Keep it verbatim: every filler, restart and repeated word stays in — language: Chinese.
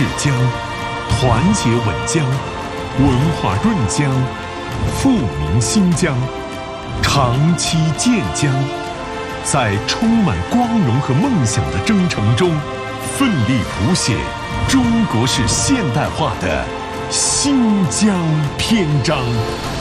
治疆，团结稳疆，文化润疆，富民兴疆，长期建疆。在充满光荣和梦想的征程中，奋力谱写中国式现代化的新疆篇章。